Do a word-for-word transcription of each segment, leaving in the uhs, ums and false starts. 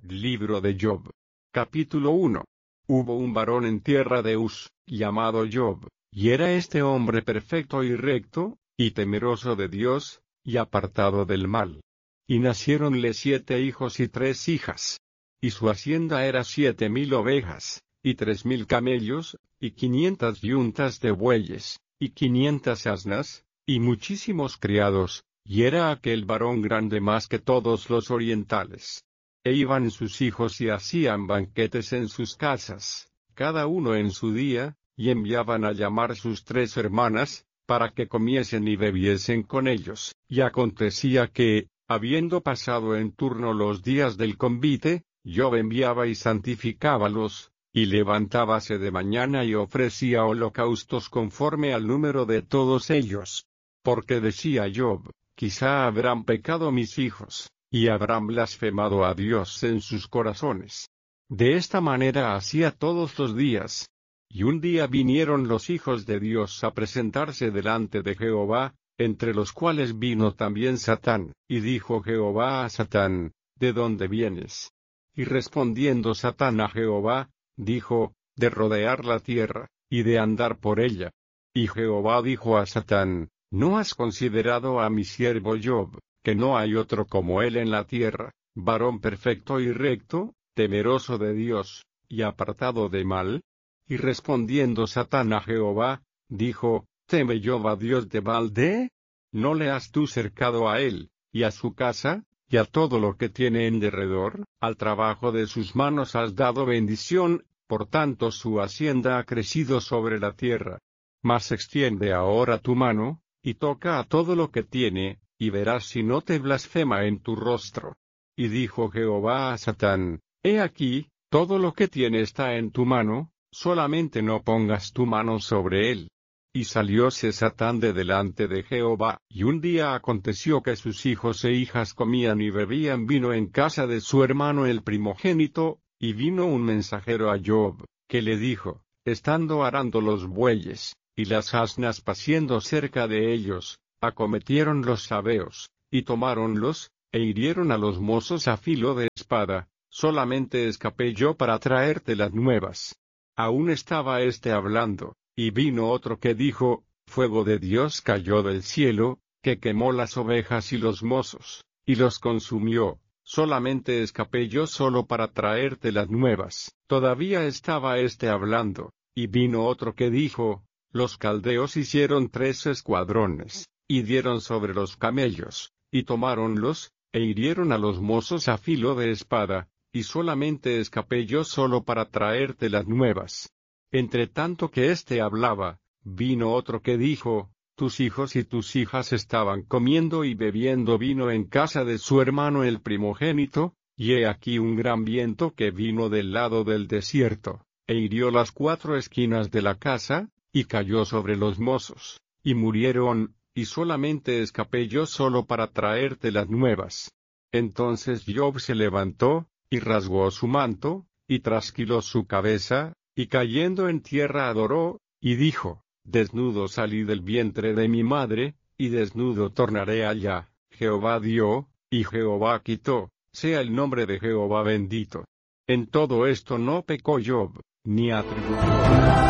Libro de Job. Capítulo uno. Hubo un varón en tierra de Uz, llamado Job, y era este hombre perfecto y recto, y temeroso de Dios, y apartado del mal. Y naciéronle siete hijos y tres hijas. Y su hacienda era siete mil ovejas, y tres mil camellos, y quinientas yuntas de bueyes, y quinientas asnas, y muchísimos criados, y era aquel varón grande más que todos los orientales. E iban sus hijos y hacían banquetes en sus casas, cada uno en su día, y enviaban a llamar sus tres hermanas, para que comiesen y bebiesen con ellos. Y acontecía que, habiendo pasado en turno los días del convite, Job enviaba y santificábalos, y levantábase de mañana y ofrecía holocaustos conforme al número de todos ellos. Porque decía Job, quizá habrán pecado mis hijos, y habrán blasfemado a Dios en sus corazones. De esta manera hacía todos los días. Y un día vinieron los hijos de Dios a presentarse delante de Jehová, entre los cuales vino también Satán, y dijo Jehová a Satán, ¿de dónde vienes? Y respondiendo Satán a Jehová, dijo, de rodear la tierra, y de andar por ella. Y Jehová dijo a Satán, ¿no has considerado a mi siervo Job, que no hay otro como él en la tierra, varón perfecto y recto, temeroso de Dios, y apartado de mal? Y respondiendo Satán a Jehová, dijo, ¿teme Job a Dios de balde? ¿No le has tú cercado a él, y a su casa, y a todo lo que tiene en derredor? Al trabajo de sus manos has dado bendición, por tanto su hacienda ha crecido sobre la tierra. Mas extiende ahora tu mano, y toca a todo lo que tiene, y verás si no te blasfema en tu rostro. Y dijo Jehová a Satán, he aquí, todo lo que tiene está en tu mano, solamente no pongas tu mano sobre él. Y salióse Satán de delante de Jehová, y un día aconteció que sus hijos e hijas comían y bebían vino en casa de su hermano el primogénito, y vino un mensajero a Job, que le dijo, estando arando los bueyes, y las asnas paciendo cerca de ellos, acometieron los sabeos, y tomáronlos, e hirieron a los mozos a filo de espada, solamente escapé yo para traerte las nuevas. Aún estaba éste hablando, y vino otro que dijo, fuego de Dios cayó del cielo, que quemó las ovejas y los mozos, y los consumió, solamente escapé yo solo para traerte las nuevas. Todavía estaba éste hablando, y vino otro que dijo, los caldeos hicieron tres escuadrones, y dieron sobre los camellos, y tomáronlos, e hirieron a los mozos a filo de espada, y solamente escapé yo solo para traerte las nuevas. Entre tanto que éste hablaba, vino otro que dijo, tus hijos y tus hijas estaban comiendo y bebiendo vino en casa de su hermano el primogénito, y he aquí un gran viento que vino del lado del desierto, e hirió las cuatro esquinas de la casa, y cayó sobre los mozos, y murieron, y solamente escapé yo solo para traerte las nuevas. Entonces Job se levantó, y rasgó su manto, y trasquiló su cabeza, y cayendo en tierra adoró, y dijo, desnudo salí del vientre de mi madre, y desnudo tornaré allá. Jehová dio, y Jehová quitó, sea el nombre de Jehová bendito. En todo esto no pecó Job, ni atribuyó.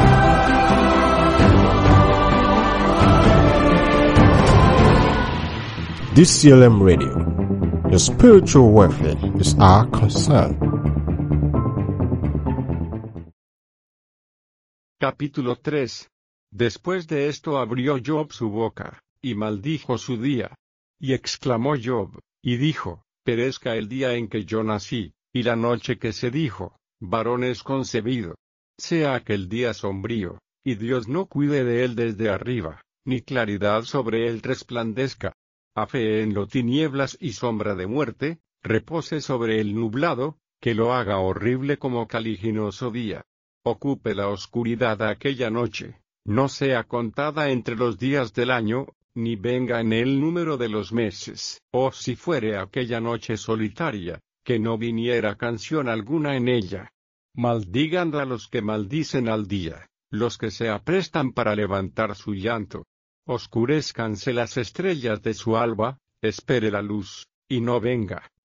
D C L M Radio. Your spiritual welfare is our concern. Capítulo tres. Después de esto abrió Job su boca, y maldijo su día. Y exclamó Job, y dijo, perezca el día en que yo nací, y la noche que se dijo, varón es concebido. Sea aquel día sombrío, y Dios no cuide de él desde arriba, ni claridad sobre él resplandezca. Afee en lo tinieblas y sombra de muerte, repose sobre el nublado, que lo haga horrible como caliginoso día. Ocupe la oscuridad aquella noche, no sea contada entre los días del año, ni venga en el número de los meses. O si fuere aquella noche solitaria, que no viniera canción alguna en ella. Maldigan a los que maldicen al día, los que se aprestan para levantar su llanto. Oscurezcanse las estrellas de su alba, espere la luz, y no venga,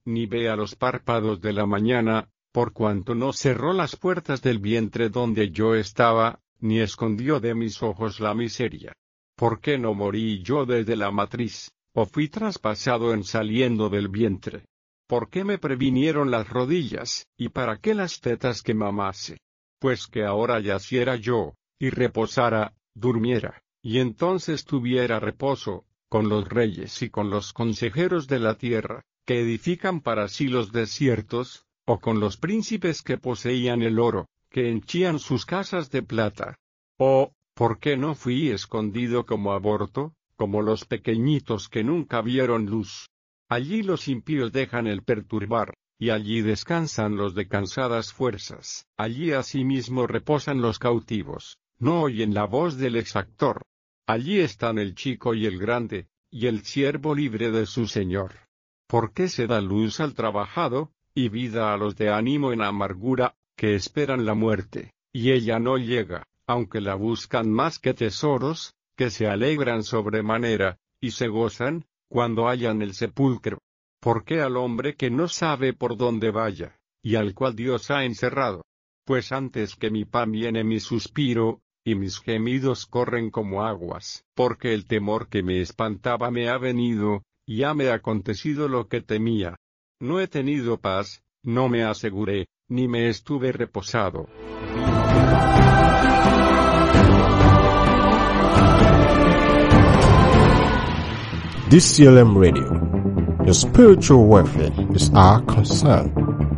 ni vea los párpados de la mañana, por cuanto no cerró las puertas del vientre donde yo estaba, ni escondió de mis ojos la miseria. ¿Por qué no morí yo desde la matriz, o fui traspasado en saliendo del vientre? ¿Por qué me previnieron las rodillas, y para qué las tetas que mamase? Pues que ahora yaciera yo, y reposara, durmiera, y entonces tuviera reposo, con los reyes y con los consejeros de la tierra, que edifican para sí los desiertos, o con los príncipes que poseían el oro, que henchían sus casas de plata. ¿O, por qué no fui escondido como aborto, como los pequeñitos que nunca vieron luz? Allí los impíos dejan el perturbar, y allí descansan los de cansadas fuerzas, allí asimismo reposan los cautivos, no oyen la voz del exactor. Allí están el chico y el grande, y el siervo libre de su señor. ¿Por qué se da luz al trabajado, y vida a los de ánimo en amargura, que esperan la muerte, y ella no llega, aunque la buscan más que tesoros, que se alegran sobremanera, y se gozan, cuando hallan el sepulcro? ¿Por qué al hombre que no sabe por dónde vaya, y al cual Dios ha encerrado? Pues antes que mi pan viene mi suspiro, y mis gemidos corren como aguas, porque el temor que me espantaba me ha venido, y ha me acontecido lo que temía. No he tenido paz, no me aseguré, ni me estuve reposado. D C L M Radio. Your spiritual welfare is our concern.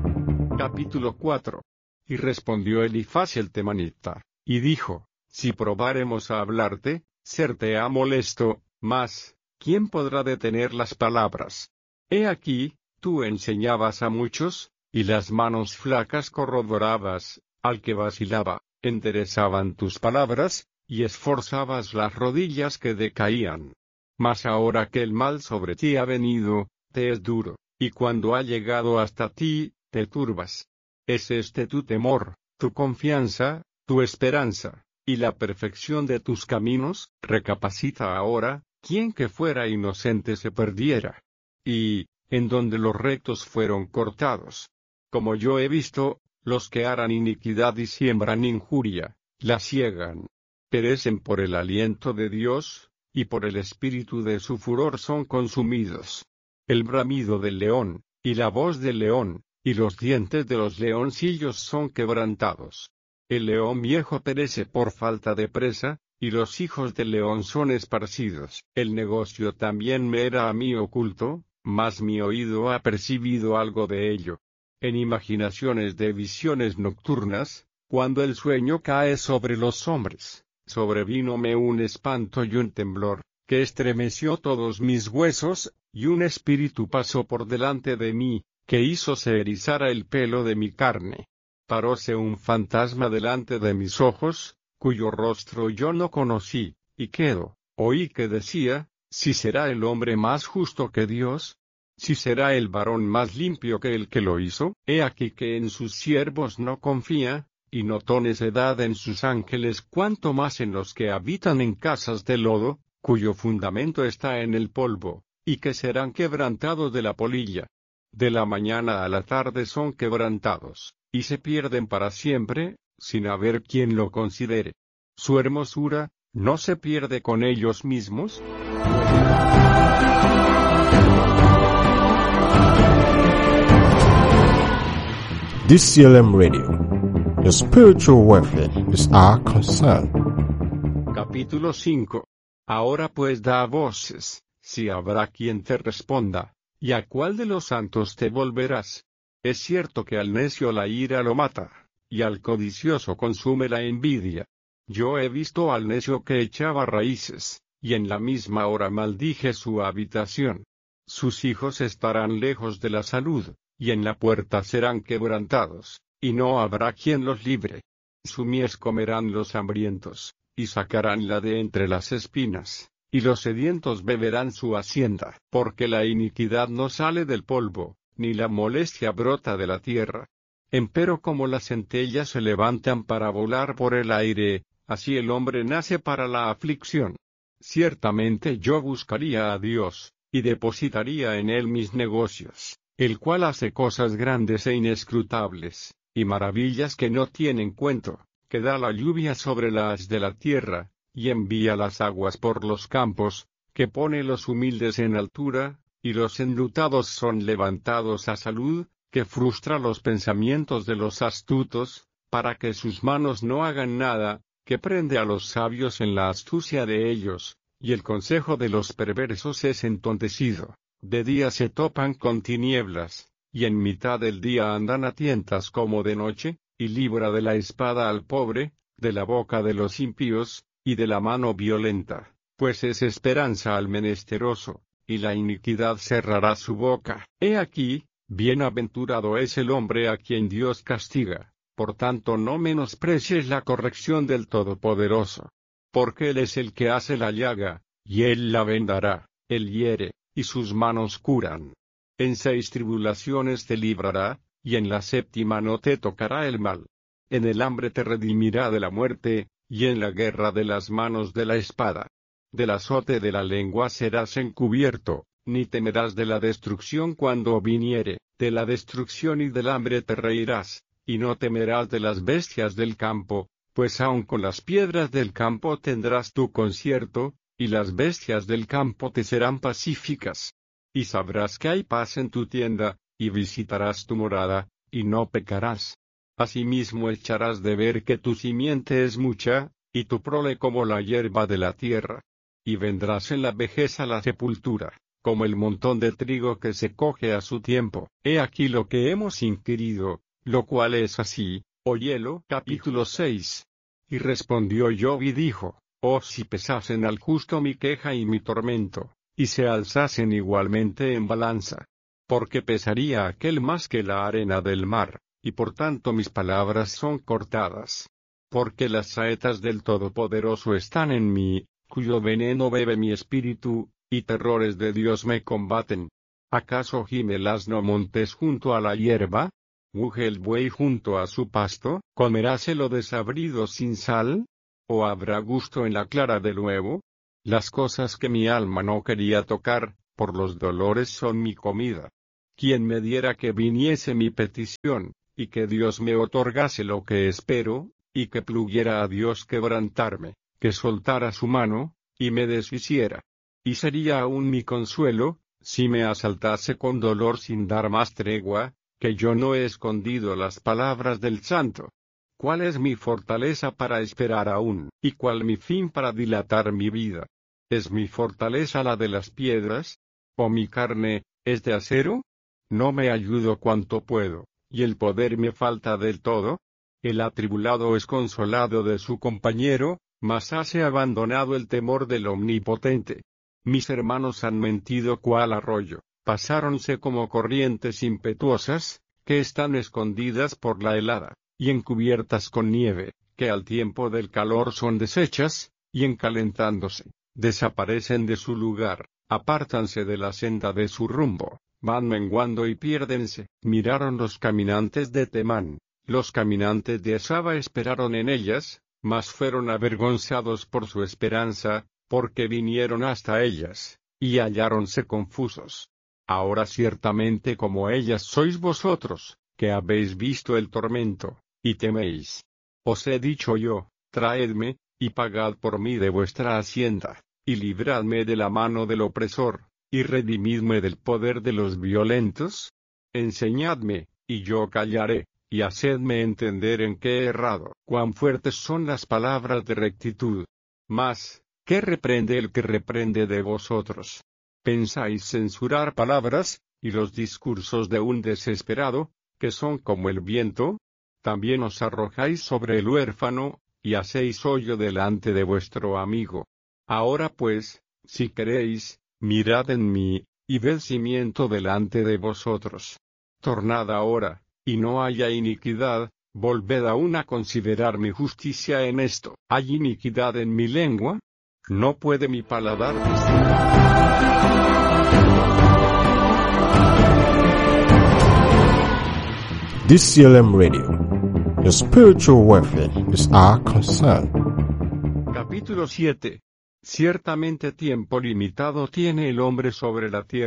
Capítulo cuatro. Y respondió Elifaz el temanita, y dijo: Si probáremos a hablarte, serte ha molesto, mas, ¿quién podrá detener las palabras? He aquí, tú enseñabas a muchos, y las manos flacas corroborabas, al que vacilaba, enderezaban tus palabras, y esforzabas las rodillas que decaían. Mas ahora que el mal sobre ti ha venido, te es duro, y cuando ha llegado hasta ti, te turbas. ¿Es este tu temor, tu confianza, tu esperanza, y la perfección de tus caminos? Recapacita ahora, ¿quién que fuera inocente se perdiera? Y, en donde los rectos fueron cortados. Como yo he visto, los que harán iniquidad y siembran injuria, la ciegan. Perecen por el aliento de Dios, y por el espíritu de su furor son consumidos. El bramido del león, y la voz del león, y los dientes de los leoncillos son quebrantados. El león viejo perece por falta de presa, y los hijos del león son esparcidos. El negocio también me era a mí oculto, mas mi oído ha percibido algo de ello. En imaginaciones de visiones nocturnas, cuando el sueño cae sobre los hombres, sobrevínome un espanto y un temblor, que estremeció todos mis huesos, y un espíritu pasó por delante de mí, que hizo se erizara el pelo de mi carne. Paróse un fantasma delante de mis ojos, cuyo rostro yo no conocí, y quedo, oí que decía: ¿Si será el hombre más justo que Dios? ¿Si será el varón más limpio que el que lo hizo? He aquí que en sus siervos no confía, y notó necedad en sus ángeles, cuanto más en los que habitan en casas de lodo, cuyo fundamento está en el polvo, y que serán quebrantados de la polilla. De la mañana a la tarde son quebrantados, y se pierden para siempre, sin haber quien lo considere. Su hermosura, ¿no se pierde con ellos mismos? D C L M Radio. Your spiritual welfare is our concern. Capítulo cinco. Ahora pues da voces, si habrá quien te responda, ¿y a cuál de los santos te volverás? Es cierto que al necio la ira lo mata, y al codicioso consume la envidia. Yo he visto al necio que echaba raíces, y en la misma hora maldije su habitación. Sus hijos estarán lejos de la salud, y en la puerta serán quebrantados, y no habrá quien los libre. Su mies comerán los hambrientos, y sacaránla de entre las espinas, y los sedientos beberán su hacienda, porque la iniquidad no sale del polvo, ni la molestia brota de la tierra. Empero como las centellas se levantan para volar por el aire, así el hombre nace para la aflicción. Ciertamente yo buscaría a Dios, y depositaría en él mis negocios, el cual hace cosas grandes e inescrutables, y maravillas que no tienen cuento, que da la lluvia sobre la haz de la tierra, y envía las aguas por los campos, que pone los humildes en altura, y los enlutados son levantados a salud, que frustra los pensamientos de los astutos, para que sus manos no hagan nada, que prende a los sabios en la astucia de ellos, y el consejo de los perversos es entontecido. De día se topan con tinieblas, y en mitad del día andan a tientas como de noche, y libra de la espada al pobre, de la boca de los impíos, y de la mano violenta, pues es esperanza al menesteroso, y la iniquidad cerrará su boca. He aquí, bienaventurado es el hombre a quien Dios castiga, por tanto no menosprecies la corrección del Todopoderoso. Porque Él es el que hace la llaga, y Él la vendará, Él hiere, y sus manos curan. En seis tribulaciones te librará, y en la séptima no te tocará el mal. En el hambre te redimirá de la muerte, y en la guerra de las manos de la espada. Del azote de la lengua serás encubierto, ni temerás de la destrucción cuando viniere, de la destrucción y del hambre te reirás, y no temerás de las bestias del campo, pues aun con las piedras del campo tendrás tu concierto, y las bestias del campo te serán pacíficas. Y sabrás que hay paz en tu tienda, y visitarás tu morada, y no pecarás. Asimismo echarás de ver que tu simiente es mucha, y tu prole como la hierba de la tierra. Y vendrás en la vejez a la sepultura, como el montón de trigo que se coge a su tiempo. He aquí lo que hemos inquirido, lo cual es así. Óyelo. Capítulo seis. Y respondió Job y dijo, oh si pesasen al justo mi queja y mi tormento, y se alzasen igualmente en balanza. Porque pesaría aquel más que la arena del mar, y por tanto mis palabras son cortadas. Porque las saetas del Todopoderoso están en mí, cuyo veneno bebe mi espíritu, y terrores de Dios me combaten. ¿Acaso gime el asno montes junto a la hierba? ¿Muge el buey junto a su pasto? ¿Comeráse lo desabrido sin sal? ¿O habrá gusto en la clara del huevo? Las cosas que mi alma no quería tocar, por los dolores son mi comida. Quien me diera que viniese mi petición, y que Dios me otorgase lo que espero, y que pluguiera a Dios quebrantarme, que soltara su mano, y me deshiciera. Y sería aún mi consuelo, si me asaltase con dolor sin dar más tregua, que yo no he escondido las palabras del Santo. ¿Cuál es mi fortaleza para esperar aún, y cuál mi fin para dilatar mi vida? ¿Es mi fortaleza la de las piedras? ¿O mi carne, es de acero? No me ayudo cuanto puedo, y el poder me falta del todo. El atribulado es consolado de su compañero, mas hace abandonado el temor del Omnipotente. Mis hermanos han mentido cual arroyo, pasáronse como corrientes impetuosas, que están escondidas por la helada, y encubiertas con nieve, que al tiempo del calor son deshechas, y encalentándose, desaparecen de su lugar, apártanse de la senda de su rumbo, van menguando y piérdense. Miraron los caminantes de Temán, los caminantes de Esaba esperaron en ellas, mas fueron avergonzados por su esperanza, porque vinieron hasta ellas, y halláronse confusos. Ahora ciertamente como ellas sois vosotros, que habéis visto el tormento, y teméis. Os he dicho yo, traedme, y pagad por mí de vuestra hacienda, y libradme de la mano del opresor, y redimidme del poder de los violentos. Enseñadme, y yo callaré, y hacedme entender en qué he errado. Cuán fuertes son las palabras de rectitud. Mas, ¿qué reprende el que reprende de vosotros? ¿Pensáis censurar palabras, y los discursos de un desesperado, que son como el viento? También os arrojáis sobre el huérfano, y hacéis hoyo delante de vuestro amigo. Ahora pues, si queréis, mirad en mí, y ved cimiento delante de vosotros. Tornad ahora, y no haya iniquidad, volved aún a considerar mi justicia en esto. ¿Hay iniquidad en mi lengua? ¿No puede mi paladar discernir? D C L M Radio. Your spiritual welfare is our concern. Capítulo siete. Ciertamente tiempo limitado tiene el hombre sobre la tierra,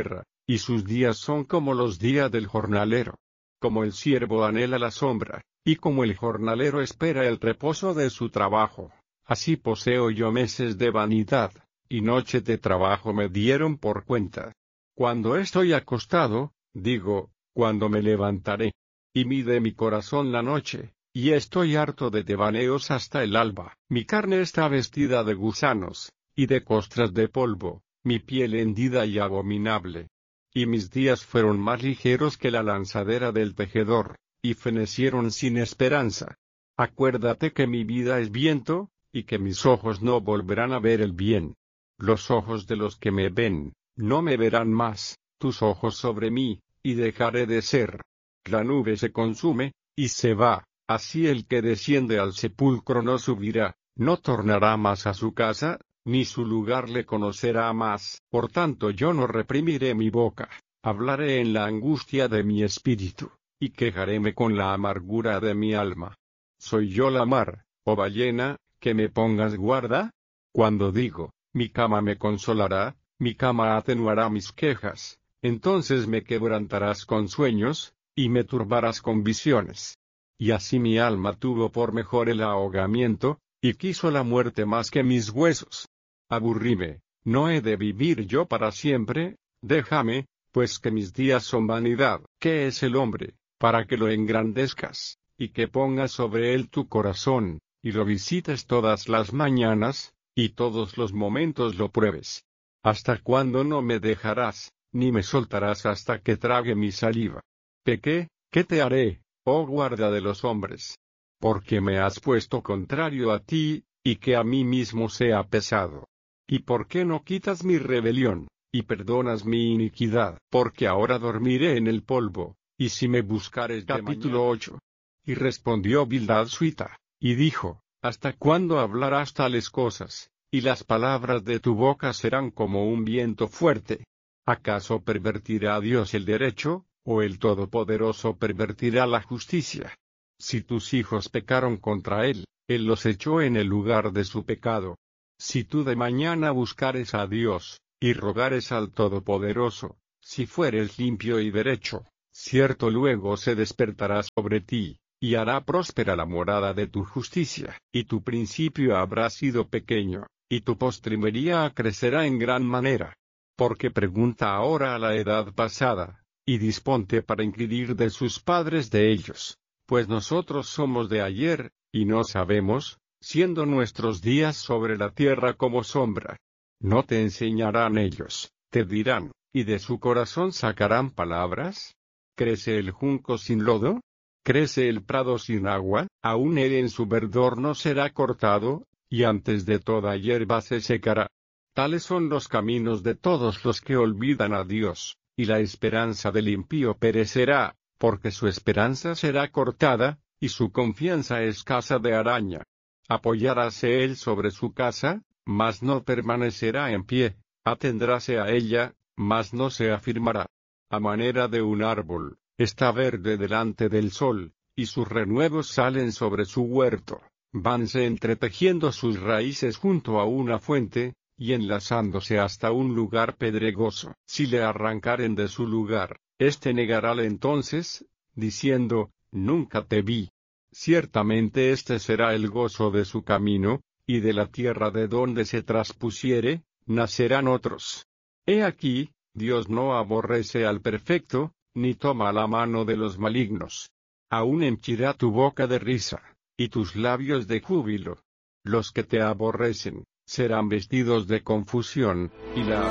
y sus días son como los días del jornalero. Como el siervo anhela la sombra, y como el jornalero espera el reposo de su trabajo, así poseo yo meses de vanidad, y noches de trabajo me dieron por cuenta. Cuando estoy acostado, digo, cuando me levantaré, y mide mi corazón la noche, y estoy harto de devaneos hasta el alba. Mi carne está vestida de gusanos, y de costras de polvo, mi piel hendida y abominable. Y mis días fueron más ligeros que la lanzadera del tejedor, y fenecieron sin esperanza. Acuérdate que mi vida es viento, y que mis ojos no volverán a ver el bien. Los ojos de los que me ven, no me verán más, tus ojos sobre mí, y dejaré de ser. La nube se consume, y se va, así el que desciende al sepulcro no subirá, no tornará más a su casa, ni su lugar le conocerá más. Por tanto yo no reprimiré mi boca, hablaré en la angustia de mi espíritu, y quejaréme con la amargura de mi alma. ¿Soy yo la mar, oh ballena, que me pongas guarda? Cuando digo, mi cama me consolará, mi cama atenuará mis quejas, entonces me quebrantarás con sueños, y me turbarás con visiones. Y así mi alma tuvo por mejor el ahogamiento, y quiso la muerte más que mis huesos. Aburríme, no he de vivir yo para siempre, déjame, pues que mis días son vanidad. ¿Qué es el hombre, para que lo engrandezcas, y que pongas sobre él tu corazón, y lo visites todas las mañanas, y todos los momentos lo pruebes? ¿Hasta cuándo no me dejarás, ni me soltarás hasta que trague mi saliva? Pequé, ¿qué te haré, oh guarda de los hombres? Porque me has puesto contrario a ti, y que a mí mismo sea pesado. ¿Y por qué no quitas mi rebelión, y perdonas mi iniquidad? Porque ahora dormiré en el polvo, y si me buscares de Capítulo ocho. Y respondió Bildad Suita, y dijo, ¿hasta cuándo hablarás tales cosas, y las palabras de tu boca serán como un viento fuerte? ¿Acaso pervertirá Dios el derecho, o el Todopoderoso pervertirá la justicia? Si tus hijos pecaron contra él, él los echó en el lugar de su pecado. Si tú de mañana buscares a Dios, y rogares al Todopoderoso, si fueres limpio y derecho, cierto luego se despertará sobre ti, y hará próspera la morada de tu justicia. Y tu principio habrá sido pequeño, y tu postrimería crecerá en gran manera. Porque pregunta ahora a la edad pasada, y disponte para inquirir de sus padres de ellos, pues nosotros somos de ayer, y no sabemos, siendo nuestros días sobre la tierra como sombra. ¿No te enseñarán ellos, te dirán, y de su corazón sacarán palabras? ¿Crece el junco sin lodo? ¿Crece el prado sin agua? Aún él en su verdor no será cortado, y antes de toda hierba se secará. Tales son los caminos de todos los que olvidan a Dios, y la esperanza del impío perecerá, porque su esperanza será cortada, y su confianza es casa de araña. Apoyaráse él sobre su casa, mas no permanecerá en pie, atendráse a ella, mas no se afirmará. A manera de un árbol, está verde delante del sol, y sus renuevos salen sobre su huerto, vanse entretejiendo sus raíces junto a una fuente, y enlazándose hasta un lugar pedregoso. Si le arrancaren de su lugar, éste negarále entonces, diciendo, nunca te vi. Ciertamente este será el gozo de su camino, y de la tierra de donde se traspusiere, nacerán otros. He aquí, Dios no aborrece al perfecto, ni toma la mano de los malignos. Aún henchirá tu boca de risa, y tus labios de júbilo. Los que te aborrecen, serán vestidos de confusión, y la...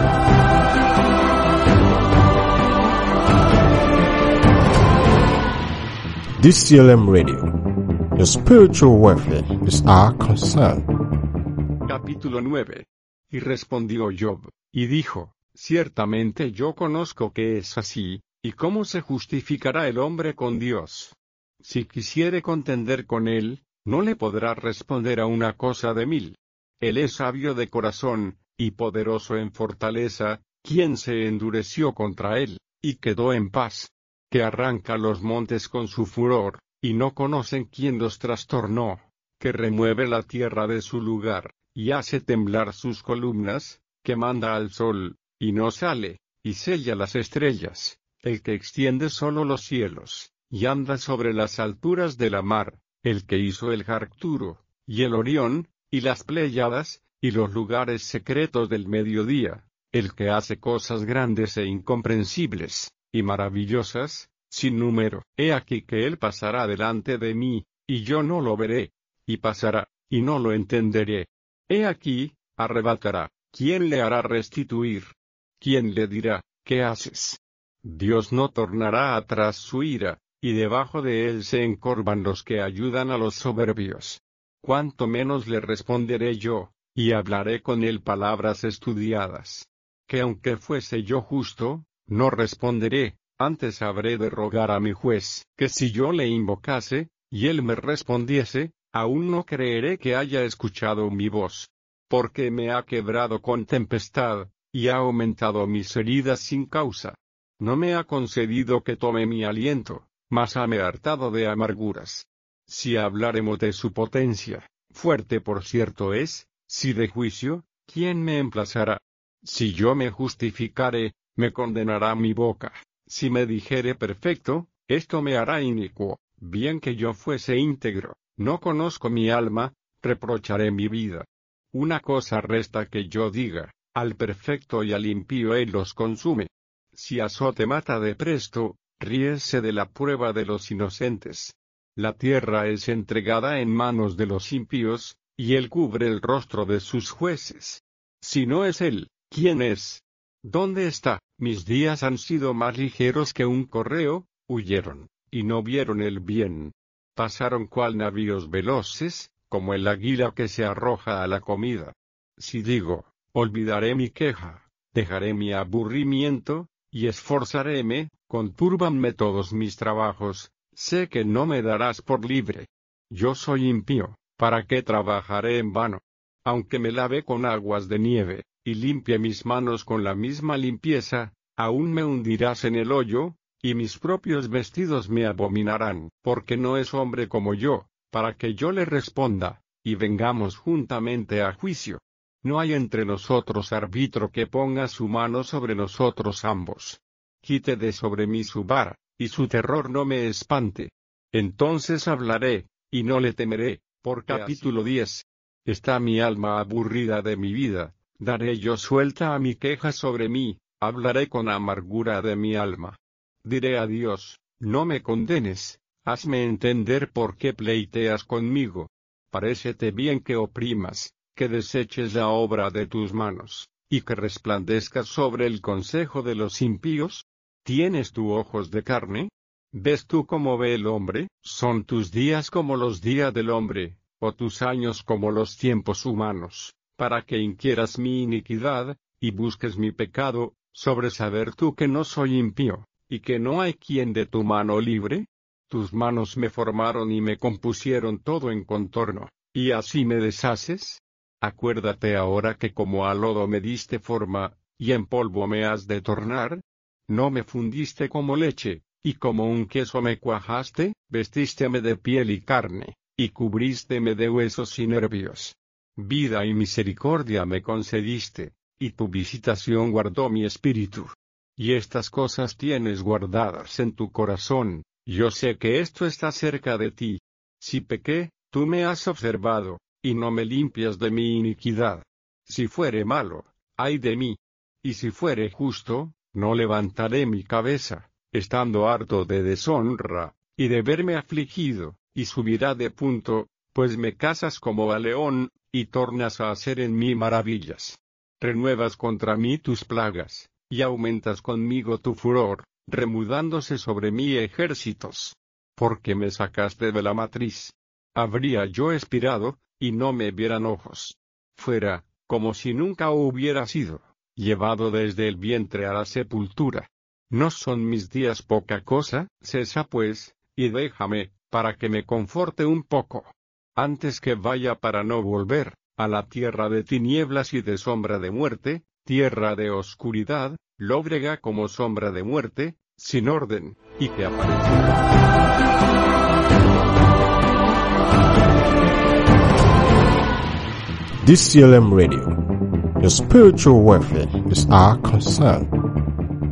D C L M Radio. Your spiritual welfare is our concern. Capítulo nueve. Y respondió Job, y dijo, ciertamente yo conozco que es así, y cómo se justificará el hombre con Dios. Si quisiere contender con él, no le podrá responder a una cosa de mil. Él es sabio de corazón, y poderoso en fortaleza, quien se endureció contra él, y quedó en paz. Que arranca los montes con su furor, y no conocen quién los trastornó. Que remueve la tierra de su lugar, y hace temblar sus columnas, que manda al sol, y no sale, y sella las estrellas, el que extiende solo los cielos, y anda sobre las alturas de la mar, el que hizo el Arcturo, y el Orión, y las Pléyadas, y los lugares secretos del mediodía, el que hace cosas grandes e incomprensibles, y maravillosas, sin número. He aquí que él pasará delante de mí, y yo no lo veré, y pasará, y no lo entenderé. He aquí, arrebatará, ¿quién le hará restituir? ¿Quién le dirá, qué haces? Dios no tornará atrás su ira, y debajo de él se encorvan los que ayudan a los soberbios. Cuanto menos le responderé yo, y hablaré con él palabras estudiadas. Que aunque fuese yo justo, no responderé, antes habré de rogar a mi juez, que si yo le invocase, y él me respondiese, aún no creeré que haya escuchado mi voz. Porque me ha quebrado con tempestad, y ha aumentado mis heridas sin causa. No me ha concedido que tome mi aliento, mas hame hartado de amarguras. Si hablaremos de su potencia, fuerte por cierto es, si de juicio, ¿quién me emplazará? Si yo me justificare, me condenará mi boca. Si me dijere perfecto, esto me hará inicuo. Bien que yo fuese íntegro, no conozco mi alma, reprocharé mi vida. Una cosa resta que yo diga, al perfecto y al impío él los consume. Si azote mata de presto, ríese de la prueba de los inocentes. La tierra es entregada en manos de los impíos, y él cubre el rostro de sus jueces. Si no es él, ¿quién es? ¿Dónde está? Mis días han sido más ligeros que un correo, huyeron, y no vieron el bien. Pasaron cual navíos veloces, como el águila que se arroja a la comida. Si digo, olvidaré mi queja, dejaré mi aburrimiento, y esforzaréme, contúrbanme todos mis trabajos, sé que no me darás por libre. Yo soy impío, ¿para qué trabajaré en vano? Aunque me lave con aguas de nieve, y limpie mis manos con la misma limpieza, aún me hundirás en el hoyo, y mis propios vestidos me abominarán, porque no es hombre como yo, para que yo le responda, y vengamos juntamente a juicio. No hay entre nosotros árbitro que ponga su mano sobre nosotros ambos. Quite de sobre mí su vara, y su terror no me espante. Entonces hablaré, y no le temeré. Por capítulo diez. Está mi alma aburrida de mi vida, daré yo suelta a mi queja sobre mí, hablaré con amargura de mi alma. Diré a Dios, no me condenes, hazme entender por qué pleiteas conmigo. Parécete bien que oprimas, que deseches la obra de tus manos, y que resplandezcas sobre el consejo de los impíos. ¿Tienes tú ojos de carne? ¿Ves tú cómo ve el hombre? ¿Son tus días como los días del hombre, o tus años como los tiempos humanos, para que inquieras mi iniquidad, y busques mi pecado, sobre saber tú que no soy impío, y que no hay quien de tu mano libre? Tus manos me formaron y me compusieron todo en contorno, ¿y así me deshaces? Acuérdate ahora que como a lodo me diste forma, y en polvo me has de tornar. No me fundiste como leche, y como un queso me cuajaste, vestísteme de piel y carne, y cubrísteme de huesos y nervios. Vida y misericordia me concediste, y tu visitación guardó mi espíritu. Y estas cosas tienes guardadas en tu corazón, yo sé que esto está cerca de ti. Si pequé, tú me has observado, y no me limpias de mi iniquidad. Si fuere malo, ay de mí. Y si fuere justo, no levantaré mi cabeza, estando harto de deshonra, y de verme afligido, y subirá de punto, pues me cazas como a león, y tornas a hacer en mí maravillas. Renuevas contra mí tus plagas, y aumentas conmigo tu furor, remudándose sobre mí ejércitos. Porque me sacaste de la matriz. Habría yo expirado, y no me vieran ojos. Fuera, como si nunca hubiera sido, llevado desde el vientre a la sepultura. ¿No son mis días poca cosa? Cesa pues, y déjame, para que me conforte un poco. Antes que vaya para no volver, a la tierra de tinieblas y de sombra de muerte, tierra de oscuridad, lóbrega como sombra de muerte, sin orden, y que aparezca. D C L M Radio. Your spiritual welfare is our concern.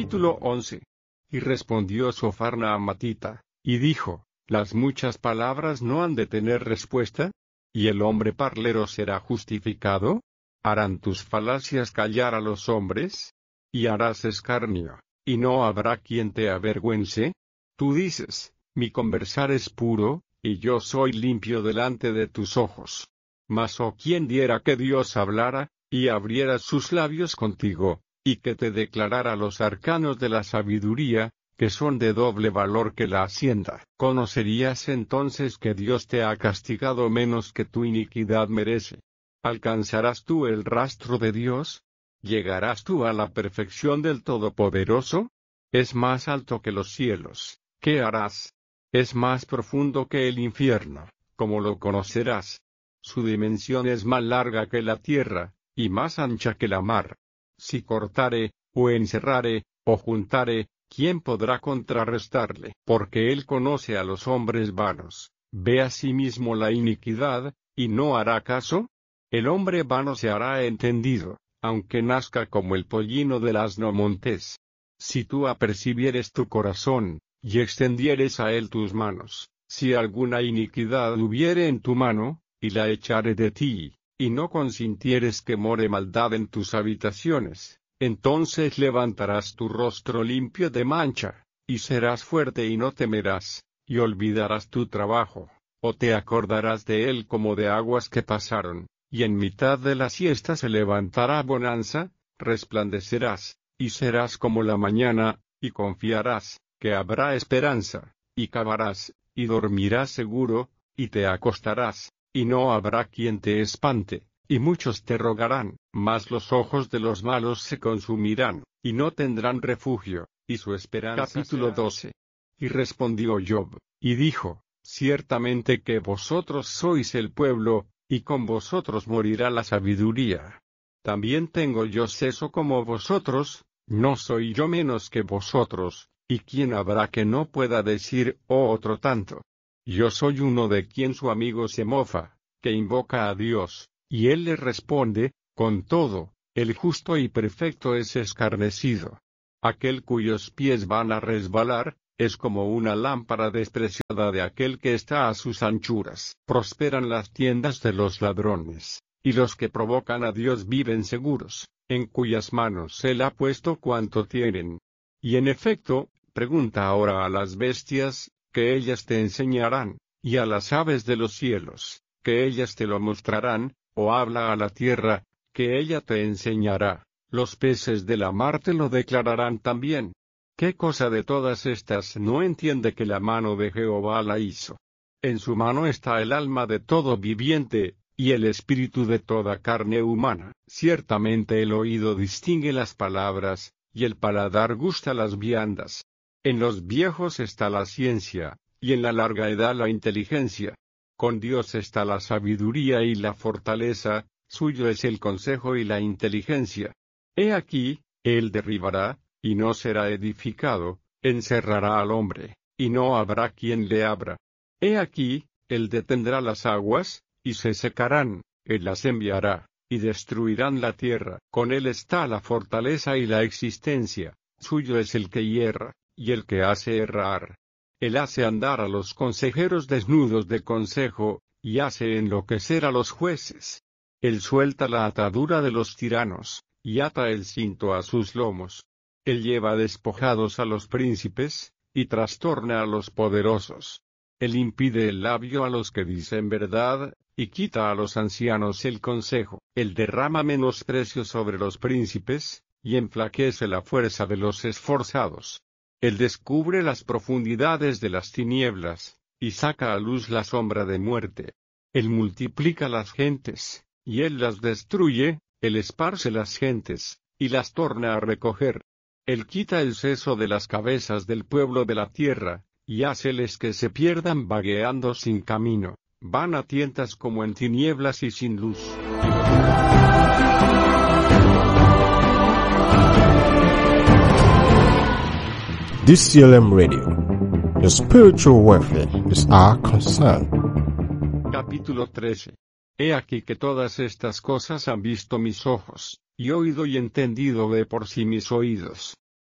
Capítulo once. Y respondió Sofarna a Matita, y dijo, ¿las muchas palabras no han de tener respuesta? ¿Y el hombre parlero será justificado? ¿Harán tus falacias callar a los hombres? ¿Y harás escarnio, y no habrá quien te avergüence? Tú dices, mi conversar es puro, y yo soy limpio delante de tus ojos. Mas oh quien diera que Dios hablara, y abriera sus labios contigo, y que te declarara los arcanos de la sabiduría, que son de doble valor que la hacienda. ¿Conocerías entonces que Dios te ha castigado menos que tu iniquidad merece? ¿Alcanzarás tú el rastro de Dios? ¿Llegarás tú a la perfección del Todopoderoso? Es más alto que los cielos, ¿qué harás? Es más profundo que el infierno, ¿cómo lo conocerás? Su dimensión es más larga que la tierra, y más ancha que la mar. Si cortare, o encerrare, o juntare, ¿quién podrá contrarrestarle? Porque él conoce a los hombres vanos, ve a sí mismo la iniquidad, y no hará caso. El hombre vano se hará entendido, aunque nazca como el pollino del asno montés. Si tú apercibieres tu corazón, y extendieres a él tus manos, si alguna iniquidad hubiere en tu mano, y la echare de ti, y no consintieres que more maldad en tus habitaciones, entonces levantarás tu rostro limpio de mancha, y serás fuerte y no temerás, y olvidarás tu trabajo, o te acordarás de él como de aguas que pasaron, y en mitad de la siesta se levantará bonanza, resplandecerás, y serás como la mañana, y confiarás, que habrá esperanza, y cavarás, y dormirás seguro, y te acostarás, y no habrá quien te espante, y muchos te rogarán, mas los ojos de los malos se consumirán, y no tendrán refugio, y su esperanza. Capítulo doce. Y respondió Job, y dijo, ciertamente que vosotros sois el pueblo, y con vosotros morirá la sabiduría. También tengo yo seso como vosotros, no soy yo menos que vosotros, y quién habrá que no pueda decir, oh otro tanto. Yo soy uno de quien su amigo se mofa, que invoca a Dios, y él le responde, con todo, el justo y perfecto es escarnecido. Aquel cuyos pies van a resbalar, es como una lámpara despreciada de aquel que está a sus anchuras. Prosperan las tiendas de los ladrones, y los que provocan a Dios viven seguros, en cuyas manos él ha puesto cuanto tienen. Y en efecto, pregunta ahora a las bestias, que ellas te enseñarán, y a las aves de los cielos, que ellas te lo mostrarán, o habla a la tierra, que ella te enseñará, los peces de la mar te lo declararán también. ¿Qué cosa de todas estas no entiende que la mano de Jehová la hizo? En su mano está el alma de todo viviente, y el espíritu de toda carne humana. Ciertamente el oído distingue las palabras, y el paladar gusta las viandas. En los viejos está la ciencia, y en la larga edad la inteligencia. Con Dios está la sabiduría y la fortaleza, suyo es el consejo y la inteligencia. He aquí, él derribará, y no será edificado, encerrará al hombre, y no habrá quien le abra. He aquí, él detendrá las aguas, y se secarán, él las enviará, y destruirán la tierra. Con él está la fortaleza y la existencia, suyo es el que hierra, y el que hace errar. Él hace andar a los consejeros desnudos de consejo, y hace enloquecer a los jueces. Él suelta la atadura de los tiranos, y ata el cinto a sus lomos. Él lleva despojados a los príncipes, y trastorna a los poderosos. Él impide el labio a los que dicen verdad, y quita a los ancianos el consejo. Él derrama menosprecio sobre los príncipes, y enflaquece la fuerza de los esforzados. Él descubre las profundidades de las tinieblas, y saca a luz la sombra de muerte. Él multiplica las gentes, y él las destruye, él esparce las gentes, y las torna a recoger. Él quita el seso de las cabezas del pueblo de la tierra, y háceles que se pierdan vagueando sin camino, van a tientas como en tinieblas y sin luz. D C L M Radio. Your spiritual welfare is our concern. Capítulo trece. He aquí que todas estas cosas han visto mis ojos, y oído y entendido de por sí mis oídos.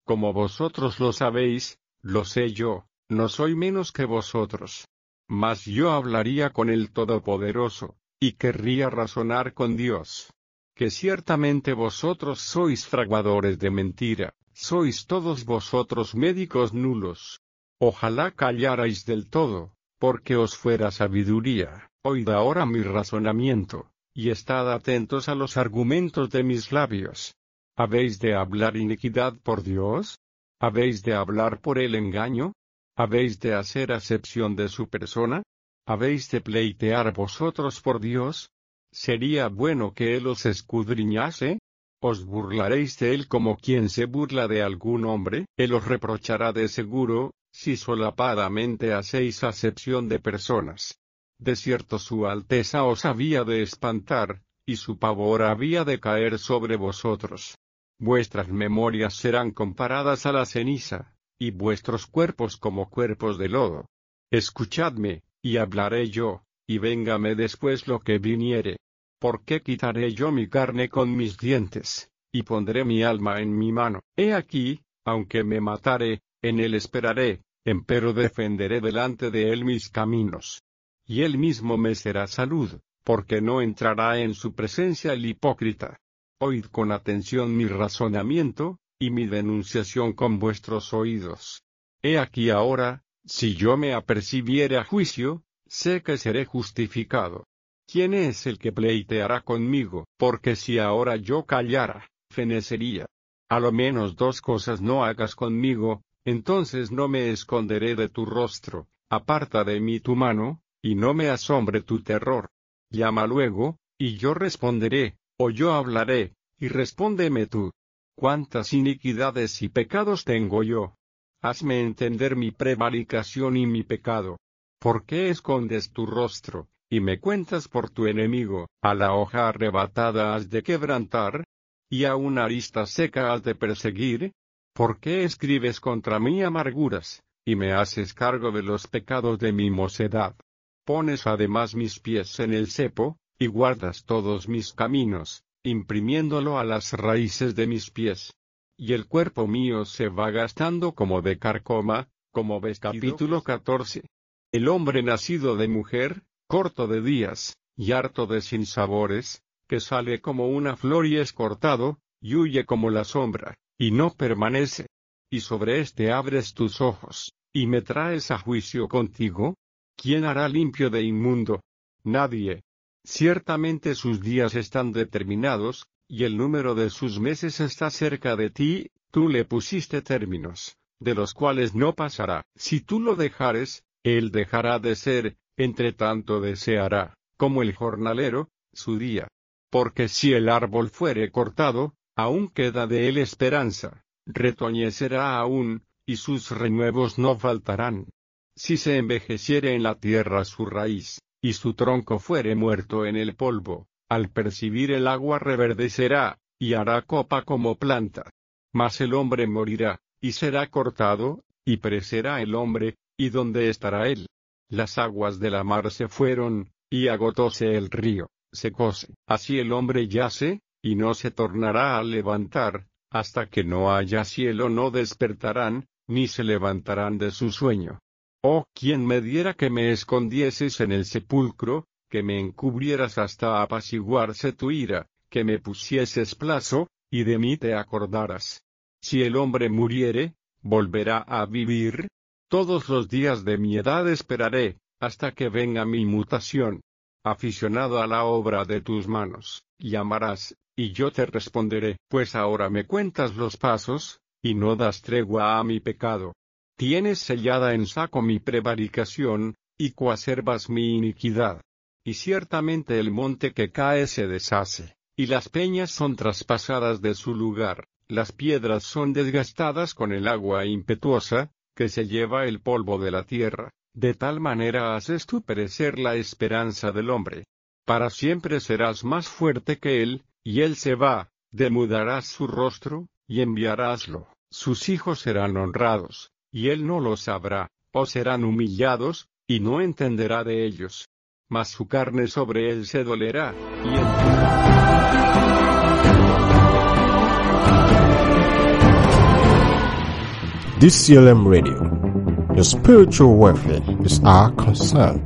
como vosotros lo sabéis, lo sé yo, no soy menos que vosotros. Mas yo hablaría con el Todopoderoso, y querría razonar con Dios. Que ciertamente vosotros sois fraguadores de mentira, sois todos vosotros médicos nulos. Ojalá callarais del todo, porque os fuera sabiduría. Oíd ahora mi razonamiento, y estad atentos a los argumentos de mis labios. ¿Habéis de hablar iniquidad por Dios? ¿Habéis de hablar por el engaño? ¿Habéis de hacer acepción de su persona? ¿Habéis de pleitear vosotros por Dios? ¿Sería bueno que Él os escudriñase? ¿Os burlaréis de Él como quien se burla de algún hombre? Él os reprochará de seguro, si solapadamente hacéis acepción de personas. De cierto su Alteza os había de espantar, y su pavor había de caer sobre vosotros. Vuestras memorias serán comparadas a la ceniza, y vuestros cuerpos como cuerpos de lodo. Escuchadme, y hablaré yo, y véngame después lo que viniere. ¿Por qué quitaré yo mi carne con mis dientes, y pondré mi alma en mi mano? He aquí, aunque me matare, en él esperaré, empero defenderé delante de él mis caminos. Y él mismo me será salud, porque no entrará en su presencia el hipócrita. Oíd con atención mi razonamiento, y mi denunciación con vuestros oídos. He aquí ahora, si yo me apercibiere a juicio, sé que seré justificado. ¿Quién es el que pleiteará conmigo? Porque si ahora yo callara, fenecería. A lo menos dos cosas no hagas conmigo, entonces no me esconderé de tu rostro. Aparta de mí tu mano, y no me asombre tu terror. Llama luego, y yo responderé, o yo hablaré, y respóndeme tú. ¿Cuántas iniquidades y pecados tengo yo? Hazme entender mi prevaricación y mi pecado. ¿Por qué escondes tu rostro, y me cuentas por tu enemigo? ¿A la hoja arrebatada has de quebrantar? ¿Y a una arista seca has de perseguir? ¿Por qué escribes contra mí amarguras, y me haces cargo de los pecados de mi mocedad? Pones además mis pies en el cepo, y guardas todos mis caminos, imprimiéndolo a las raíces de mis pies. Y el cuerpo mío se va gastando como de carcoma, como ves. Capítulo catorce. El hombre nacido de mujer, corto de días, y harto de sinsabores, que sale como una flor y es cortado, y huye como la sombra, y no permanece. Y sobre éste abres tus ojos, y me traes a juicio contigo. ¿Quién hará limpio de inmundo? Nadie. Ciertamente sus días están determinados, y el número de sus meses está cerca de ti, tú le pusiste términos, de los cuales no pasará. Si tú lo dejares, él dejará de ser, entre tanto deseará, como el jornalero, su día. Porque si el árbol fuere cortado, aún queda de él esperanza, retoñecerá aún, y sus renuevos no faltarán. Si se envejeciere en la tierra su raíz, y su tronco fuere muerto en el polvo, al percibir el agua reverdecerá, y hará copa como planta. Mas el hombre morirá, y será cortado, y perecerá el hombre, ¿y dónde estará él? Las aguas de la mar se fueron, y agotóse el río, secóse. Así el hombre yace, y no se tornará a levantar, hasta que no haya cielo no despertarán, ni se levantarán de su sueño. Oh, quien me diera que me escondieses en el sepulcro, que me encubrieras hasta apaciguarse tu ira, que me pusieses plazo, y de mí te acordaras. Si el hombre muriere, volverá a vivir. Todos los días de mi edad esperaré, hasta que venga mi mutación. Aficionado a la obra de tus manos, llamarás, y yo te responderé. Pues ahora me cuentas los pasos, y no das tregua a mi pecado. Tienes sellada en saco mi prevaricación, y coacervas mi iniquidad. Y ciertamente el monte que cae se deshace, y las peñas son traspasadas de su lugar, las piedras son desgastadas con el agua impetuosa, que se lleva el polvo de la tierra, de tal manera haces tú perecer la esperanza del hombre. Para siempre serás más fuerte que él, y él se va, demudarás su rostro, y enviaráslo, sus hijos serán honrados. Y él no lo sabrá, o serán humillados, y no entenderá de ellos. Mas su carne sobre él se dolerá, y él... D C L M Radio. Your spiritual welfare is our concern.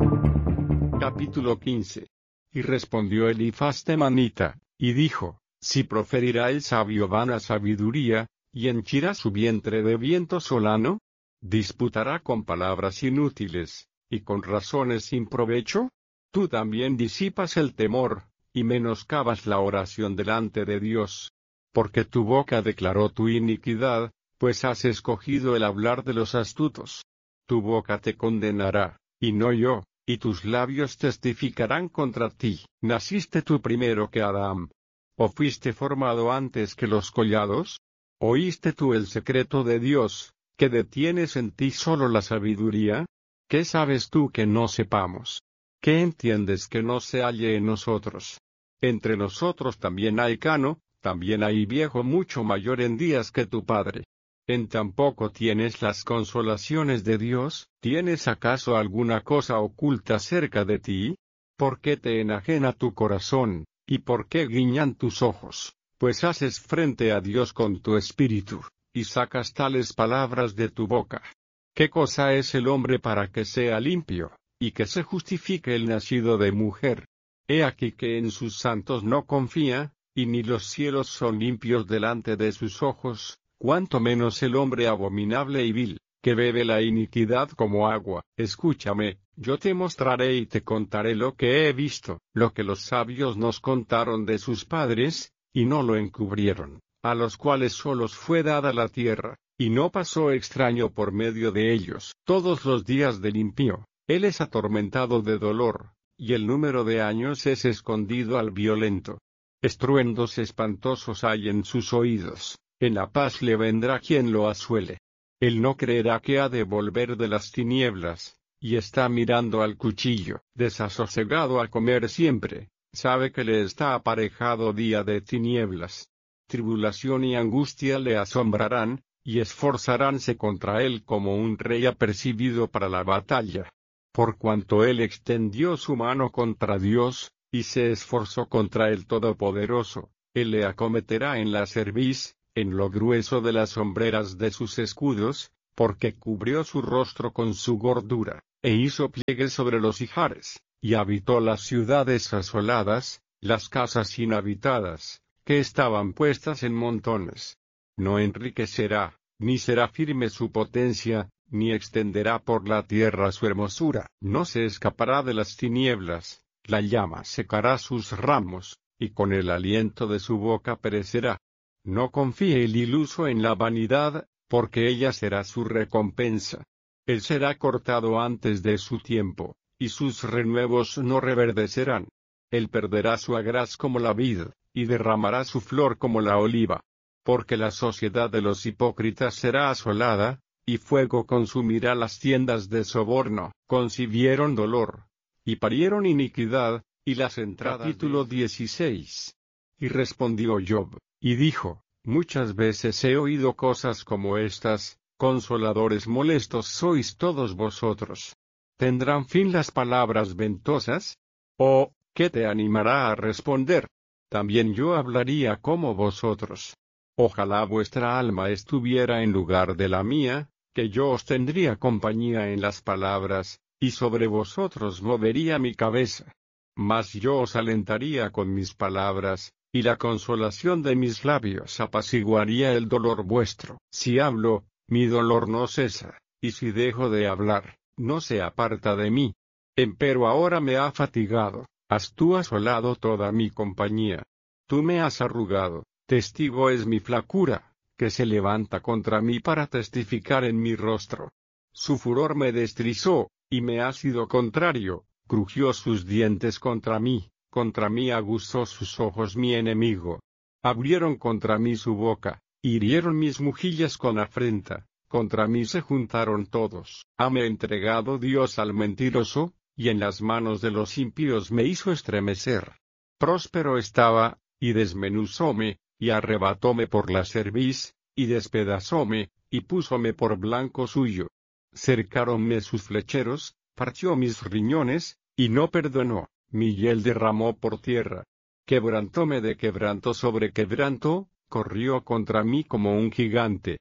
Capítulo quince. Y respondió Elifaz temanita, y dijo, si proferirá el sabio vana sabiduría, y henchirá su vientre de viento solano, disputará con palabras inútiles, y con razones sin provecho, tú también disipas el temor, y menoscabas la oración delante de Dios. Porque tu boca declaró tu iniquidad, pues has escogido el hablar de los astutos. Tu boca te condenará, y no yo, y tus labios testificarán contra ti. ¿Naciste tú primero que Adán? ¿O fuiste formado antes que los collados? ¿Oíste tú el secreto de Dios, que detienes en ti solo la sabiduría? ¿Qué sabes tú que no sepamos? ¿Qué entiendes que no se halle en nosotros? Entre nosotros también hay cano, también hay viejo mucho mayor en días que tu padre. ¿En tampoco tienes las consolaciones de Dios? ¿Tienes acaso alguna cosa oculta cerca de ti? ¿Por qué te enajena tu corazón, y por qué guiñan tus ojos? Pues haces frente a Dios con tu espíritu, y sacas tales palabras de tu boca. ¿Qué cosa es el hombre para que sea limpio, y que se justifique el nacido de mujer? He aquí que en sus santos no confía, y ni los cielos son limpios delante de sus ojos, cuanto menos el hombre abominable y vil, que bebe la iniquidad como agua. Escúchame, yo te mostraré y te contaré lo que he visto, lo que los sabios nos contaron de sus padres, y no lo encubrieron, a los cuales solos fue dada la tierra, y no pasó extraño por medio de ellos. Todos los días del impío, él es atormentado de dolor, y el número de años es escondido al violento. Estruendos espantosos hay en sus oídos, en la paz le vendrá quien lo asuele. Él no creerá que ha de volver de las tinieblas, y está mirando al cuchillo, desasosegado a comer siempre, sabe que le está aparejado día de tinieblas. Tribulación y angustia le asombrarán, y esforzaránse contra él como un rey apercibido para la batalla. Por cuanto él extendió su mano contra Dios, y se esforzó contra el Todopoderoso, él le acometerá en la cerviz, en lo grueso de las hombreras de sus escudos, porque cubrió su rostro con su gordura, e hizo pliegues sobre los ijares, y habitó las ciudades asoladas, las casas inhabitadas, que estaban puestas en montones. No enriquecerá, ni será firme su potencia, ni extenderá por la tierra su hermosura. No se escapará de las tinieblas, la llama secará sus ramos, y con el aliento de su boca perecerá. No confíe el iluso en la vanidad, porque ella será su recompensa. Él será cortado antes de su tiempo, y sus renuevos no reverdecerán. Él perderá su agraz como la vid, y derramará su flor como la oliva. Porque la sociedad de los hipócritas será asolada, y fuego consumirá las tiendas de soborno. Concibieron dolor, y parieron iniquidad, y las entradas. Capítulo dieciséis. Y respondió Job, y dijo, muchas veces he oído cosas como estas, consoladores molestos sois todos vosotros. ¿Tendrán fin las palabras ventosas? ¿O, qué te animará a responder? También yo hablaría como vosotros. Ojalá vuestra alma estuviera en lugar de la mía, que yo os tendría compañía en las palabras, y sobre vosotros movería mi cabeza. Mas yo os alentaría con mis palabras, y la consolación de mis labios apaciguaría el dolor vuestro. Si hablo, mi dolor no cesa, y si dejo de hablar, no se aparta de mí. Empero ahora me ha fatigado, has tú asolado toda mi compañía. Tú me has arrugado, testigo es mi flacura, que se levanta contra mí para testificar en mi rostro. Su furor me destrizó, y me ha sido contrario, crujió sus dientes contra mí, contra mí aguzó sus ojos mi enemigo. Abrieron contra mí su boca, hirieron mis mejillas con afrenta, contra mí se juntaron todos. Hame entregado Dios al mentiroso, y en las manos de los impíos me hizo estremecer. Próspero estaba, y desmenuzóme, y arrebatóme por la cerviz, y despedazóme, y púsome por blanco suyo. Cercáronme sus flecheros, partió mis riñones, y no perdonó, mi hiel derramó por tierra. Quebrantóme de quebranto sobre quebranto, corrió contra mí como un gigante.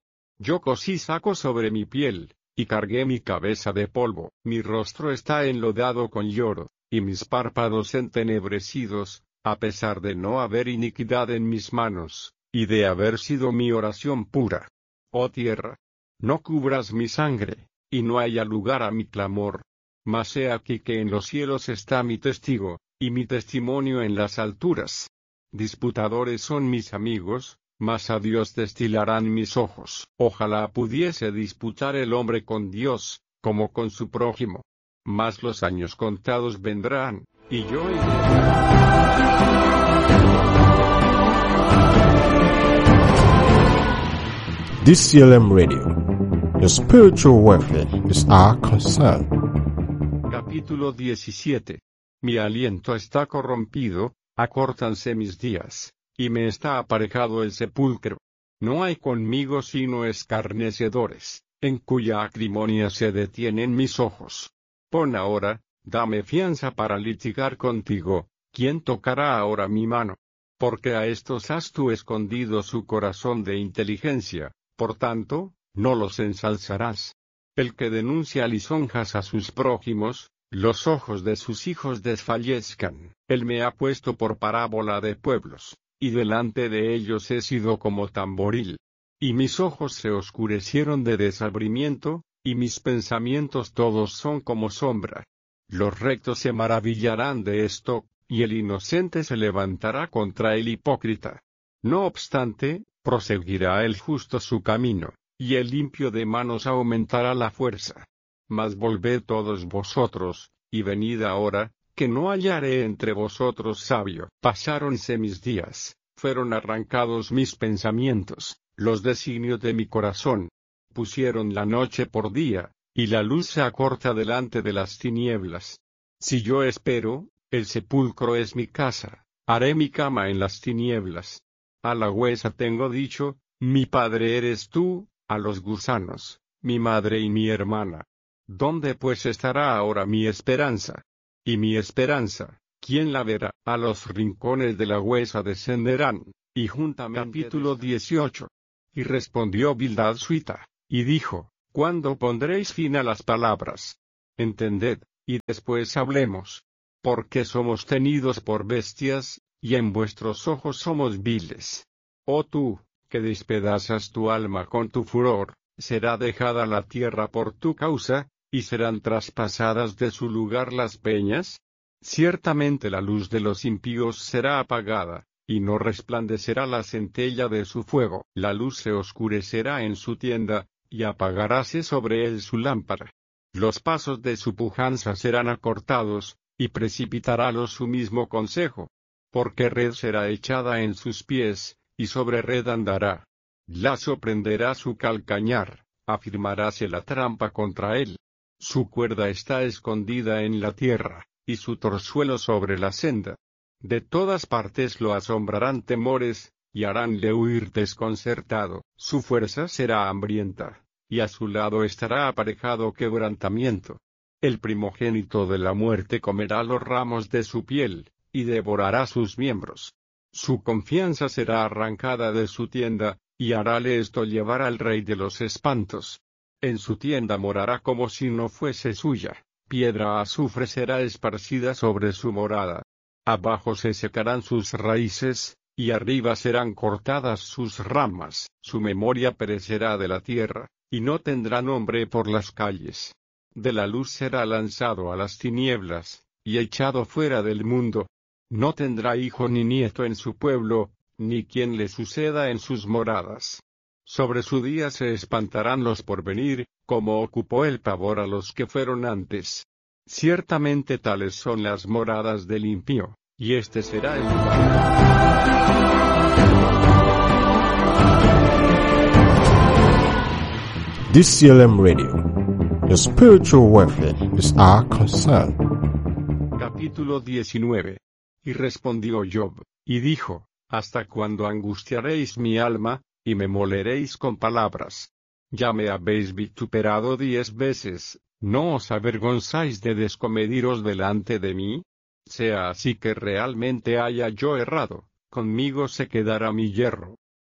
Yo cosí saco sobre mi piel, y cargué mi cabeza de polvo. Mi rostro está enlodado con lloro, y mis párpados entenebrecidos, a pesar de no haber iniquidad en mis manos, y de haber sido mi oración pura. Oh tierra, no cubras mi sangre, y no haya lugar a mi clamor. Mas he aquí que en los cielos está mi testigo, y mi testimonio en las alturas. Disputadores son mis amigos, mas a Dios destilarán mis ojos. Ojalá pudiese disputar el hombre con Dios, como con su prójimo. Mas los años contados vendrán, y yo iré. D C L M Radio. Your spiritual welfare is our concern. Capítulo diecisiete. Mi aliento está corrompido, acórtanse mis días, y me está aparejado el sepulcro. No hay conmigo sino escarnecedores, en cuya acrimonia se detienen mis ojos. Pon ahora, dame fianza para litigar contigo, ¿quién tocará ahora mi mano? Porque a estos has tú escondido su corazón de inteligencia, por tanto, no los ensalzarás. El que denuncia lisonjas a sus prójimos, los ojos de sus hijos desfallezcan. Él me ha puesto por parábola de pueblos, y delante de ellos he sido como tamboril. Y mis ojos se oscurecieron de desabrimiento, y mis pensamientos todos son como sombra. Los rectos se maravillarán de esto, y el inocente se levantará contra el hipócrita. No obstante, proseguirá el justo su camino, y el limpio de manos aumentará la fuerza. Mas volved todos vosotros, y venid ahora, que no hallaré entre vosotros sabio. Pasáronse mis días, fueron arrancados mis pensamientos, los designios de mi corazón. Pusieron la noche por día, y la luz se acorta delante de las tinieblas. Si yo espero, el sepulcro es mi casa, haré mi cama en las tinieblas. A la huesa tengo dicho, mi padre eres tú, a los gusanos, mi madre y mi hermana. ¿Dónde pues estará ahora mi esperanza? Y mi esperanza, ¿quién la verá? A los rincones de la huesa descenderán, y juntamente. Capítulo dieciocho. Y respondió Bildad Suita, y dijo, ¿cuándo pondréis fin a las palabras? Entended, y después hablemos. Porque somos tenidos por bestias, y en vuestros ojos somos viles. Oh tú, que despedazas tu alma con tu furor, será dejada la tierra por tu causa, y serán traspasadas de su lugar las peñas. Ciertamente la luz de los impíos será apagada, y no resplandecerá la centella de su fuego. La luz se oscurecerá en su tienda, y apagaráse sobre él su lámpara. Los pasos de su pujanza serán acortados, y precipitarálos su mismo consejo. Porque red será echada en sus pies, y sobre red andará. Lazo prenderá su calcañar, afirmaráse la trampa contra él. Su cuerda está escondida en la tierra, y su torzuelo sobre la senda. De todas partes lo asombrarán temores, y haránle huir desconcertado. Su fuerza será hambrienta, y a su lado estará aparejado quebrantamiento. El primogénito de la muerte comerá los ramos de su piel, y devorará sus miembros. Su confianza será arrancada de su tienda, y harále esto llevar al rey de los espantos. En su tienda morará como si no fuese suya, piedra azufre será esparcida sobre su morada. Abajo se secarán sus raíces, y arriba serán cortadas sus ramas. Su memoria perecerá de la tierra, y no tendrá nombre por las calles. De la luz será lanzado a las tinieblas, y echado fuera del mundo. No tendrá hijo ni nieto en su pueblo, ni quien le suceda en sus moradas. Sobre su día se espantarán los por venir, como ocupó el pavor a los que fueron antes. Ciertamente tales son las moradas del impío, y este será el lugar. D C L M Radio. Your spiritual welfare is our concern. Capítulo diecinueve. Y respondió Job, y dijo, ¿hasta cuándo angustiaréis mi alma, y me moleréis con palabras? Ya me habéis vituperado diez veces, ¿no os avergonzáis de descomediros delante de mí? Sea así que realmente haya yo errado, conmigo se quedará mi yerro.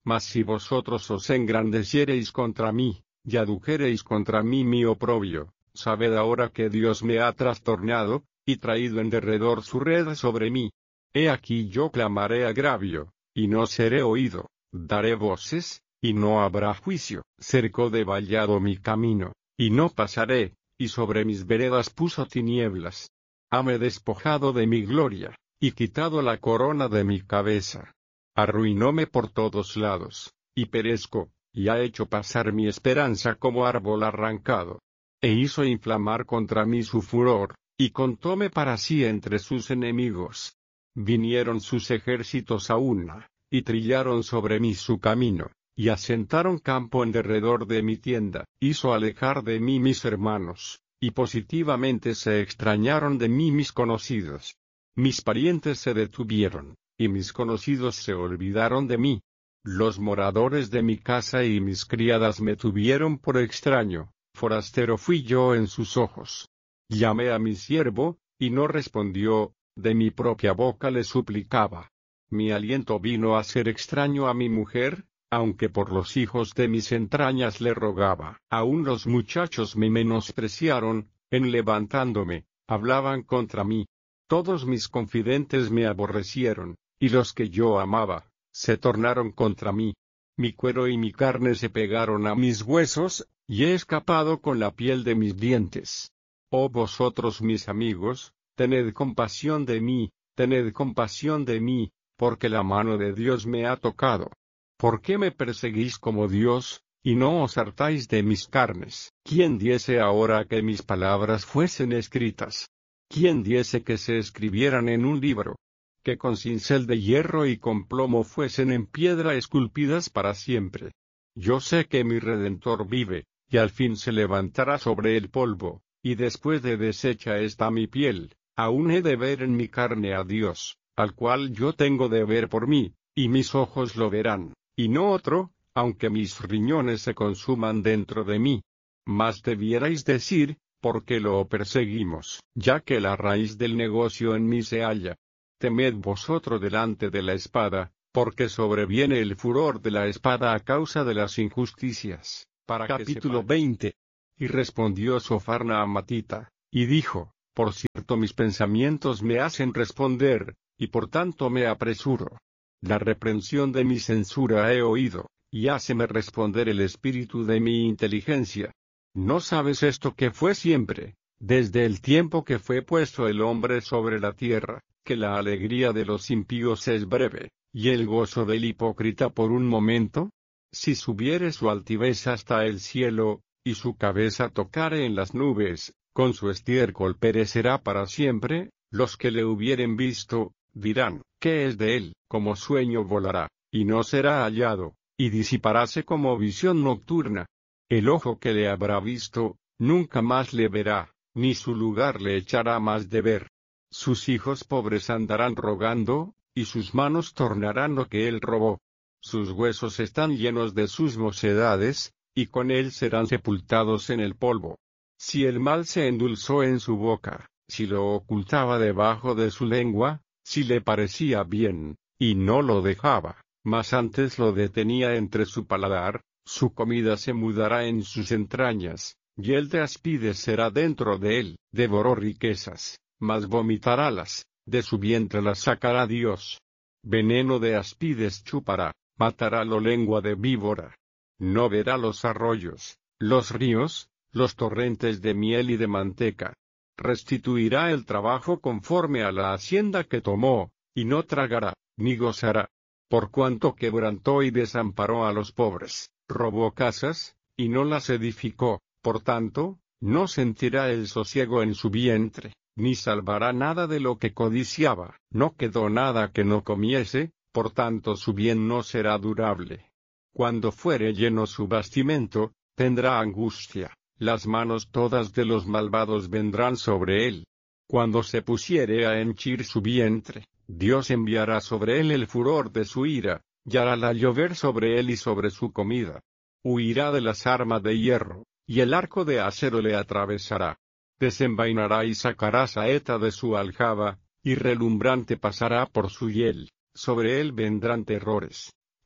Mas si vosotros os engrandeciereis contra mí, y adujereis contra mí mi oprobio, sabed ahora que Dios me ha trastornado, y traído en derredor su red sobre mí. He aquí yo clamaré agravio, y no seré oído, daré voces, y no habrá juicio. Cercó de vallado mi camino, y no pasaré, y sobre mis veredas puso tinieblas. Hame despojado de mi gloria, y quitado la corona de mi cabeza. Arruinóme por todos lados, y perezco, y ha hecho pasar mi esperanza como árbol arrancado. E hizo inflamar contra mí su furor, y contóme para sí entre sus enemigos. Vinieron sus ejércitos a una, y trillaron sobre mí su camino, y asentaron campo en derredor de mi tienda. Hizo alejar de mí mis hermanos, y positivamente se extrañaron de mí mis conocidos. Mis parientes se detuvieron, y mis conocidos se olvidaron de mí. Los moradores de mi casa y mis criadas me tuvieron por extraño, forastero fui yo en sus ojos. Llamé a mi siervo, y no respondió, de mi propia boca le suplicaba. Mi aliento vino a ser extraño a mi mujer, aunque por los hijos de mis entrañas le rogaba. Aún los muchachos me menospreciaron, en levantándome, hablaban contra mí. Todos mis confidentes me aborrecieron, y los que yo amaba, se tornaron contra mí. Mi cuero y mi carne se pegaron a mis huesos, y he escapado con la piel de mis dientes. Oh vosotros mis amigos, tened compasión de mí, tened compasión de mí, porque la mano de Dios me ha tocado. ¿Por qué me perseguís como Dios, y no os hartáis de mis carnes? ¿Quién diese ahora que mis palabras fuesen escritas? ¿Quién diese que se escribieran en un libro? Que con cincel de hierro y con plomo fuesen en piedra esculpidas para siempre. Yo sé que mi Redentor vive, y al fin se levantará sobre el polvo, y después de deshecha está mi piel, aún he de ver en mi carne a Dios, al cual yo tengo de ver por mí, y mis ojos lo verán, y no otro, aunque mis riñones se consuman dentro de mí. Mas debierais decir, ¿por qué lo perseguimos? Ya que la raíz del negocio en mí se halla. Temed vosotros delante de la espada, porque sobreviene el furor de la espada a causa de las injusticias. Para Capítulo veinte. Y respondió Sofarna a Matita, y dijo, por cierto mis pensamientos me hacen responder, y por tanto me apresuro. La reprensión de mi censura he oído, y háceme responder el espíritu de mi inteligencia. ¿No sabes esto que fue siempre, desde el tiempo que fue puesto el hombre sobre la tierra, que la alegría de los impíos es breve, y el gozo del hipócrita por un momento? Si subiere su altivez hasta el cielo, y su cabeza tocare en las nubes, con su estiércol perecerá para siempre. Los que le hubieren visto, dirán, ¿qué es de él? Como sueño volará, y no será hallado, y disiparáse como visión nocturna. El ojo que le habrá visto, nunca más le verá, ni su lugar le echará más de ver. Sus hijos pobres andarán rogando, y sus manos tornarán lo que él robó. Sus huesos están llenos de sus mocedades, y con él serán sepultados en el polvo. Si el mal se endulzó en su boca, si lo ocultaba debajo de su lengua, si le parecía bien, y no lo dejaba, mas antes lo detenía entre su paladar, su comida se mudará en sus entrañas, y el de aspides será dentro de él. Devoró riquezas, mas vomitarálas, de su vientre las sacará Dios. Veneno de aspides chupará, matará la lengua de víbora. No verá los arroyos, los ríos, los torrentes de miel y de manteca. Restituirá el trabajo conforme a la hacienda que tomó, y no tragará, ni gozará. Por cuanto quebrantó y desamparó a los pobres, robó casas, y no las edificó, por tanto, no sentirá el sosiego en su vientre, ni salvará nada de lo que codiciaba. No quedó nada que no comiese, por tanto su bien no será durable. Cuando fuere lleno su bastimento, tendrá angustia, las manos todas de los malvados vendrán sobre él. Cuando se pusiere a henchir su vientre, Dios enviará sobre él el furor de su ira, y harála llover sobre él y sobre su comida. Huirá de las armas de hierro, y el arco de acero le atravesará. Desenvainará y sacará saeta de su aljaba, y relumbrante pasará por su hiel, sobre él vendrán terrores.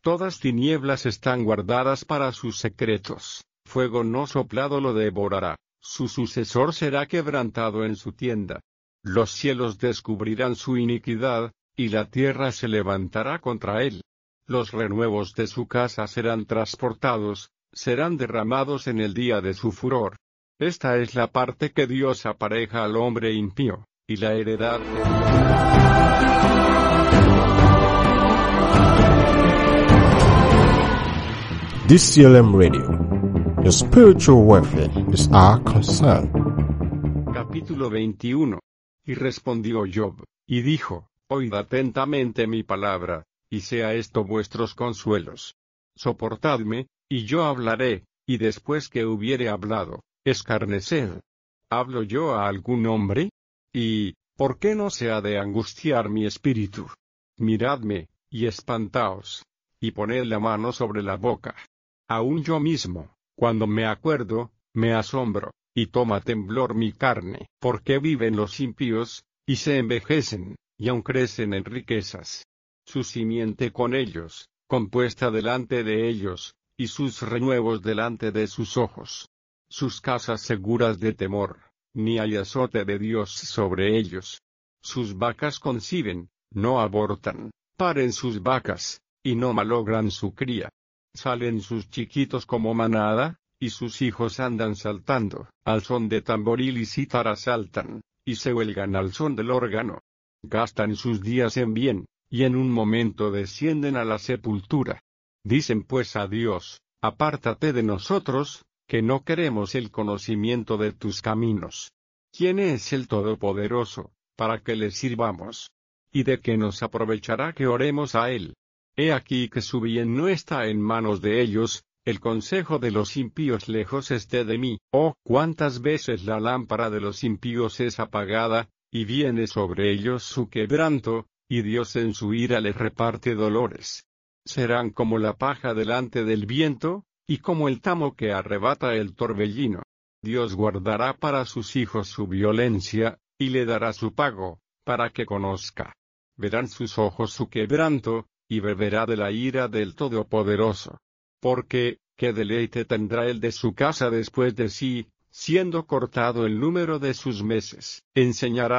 Todas tinieblas están guardadas para sus secretos, fuego no soplado lo devorará, su sucesor será quebrantado en su tienda. Los cielos descubrirán su iniquidad, y la tierra se levantará contra él. Los renuevos de su casa serán transportados, serán derramados en el día de su furor. Esta es la parte que Dios apareja al hombre impío, y la heredad D C L M Radio. Your spiritual welfare is our concern. Capítulo veintiuno. Y respondió Job, y dijo, oíd atentamente mi palabra, y sea esto vuestros consuelos. Soportadme, y yo hablaré, y después que hubiere hablado, escarneced. ¿Hablo yo a algún hombre? Y, ¿por qué no se ha de angustiar mi espíritu? Miradme, y espantaos, y poned la mano sobre la boca. Aún yo mismo, cuando me acuerdo, me asombro, y toma temblor mi carne, porque viven los impíos, y se envejecen, y aun crecen en riquezas. Su simiente con ellos, compuesta delante de ellos, y sus renuevos delante de sus ojos. Sus casas seguras de temor, ni hay azote de Dios sobre ellos. Sus vacas conciben, no abortan, paren sus vacas, y no malogran su cría. Salen sus chiquitos como manada, y sus hijos andan saltando, al son de tamboril y cítara saltan, y se huelgan al son del órgano. Gastan sus días en bien, y en un momento descienden a la sepultura. Dicen pues a Dios, apártate de nosotros, que no queremos el conocimiento de tus caminos. ¿Quién es el Todopoderoso, para que le sirvamos? ¿Y de qué nos aprovechará que oremos a él? He aquí que su bien no está en manos de ellos, el consejo de los impíos lejos esté de mí. Oh, cuántas veces la lámpara de los impíos es apagada, y viene sobre ellos su quebranto, y Dios en su ira les reparte dolores. Serán como la paja delante del viento, y como el tamo que arrebata el torbellino. Dios guardará para sus hijos su violencia, y le dará su pago, para que conozca. Verán sus ojos su quebranto, y beberá de la ira del Todopoderoso. Porque, ¿qué deleite tendrá él de su casa después de sí, siendo cortado el número de sus meses? Enseñará